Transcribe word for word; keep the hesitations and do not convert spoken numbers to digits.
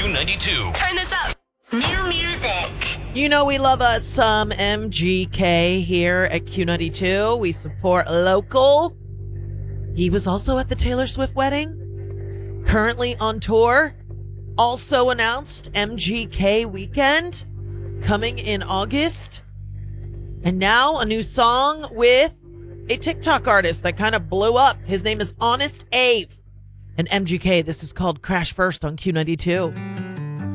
Q ninety-two. Turn this up. New music. You know we love us some M G K here at Q ninety-two. We support local. He was also at the Taylor Swift wedding. Currently on tour. Also announced M G K weekend coming in August. And now a new song with a TikTok artist that kind of blew up. His name is Honest Ave. And M G K, this is called Crash First on Q ninety-two.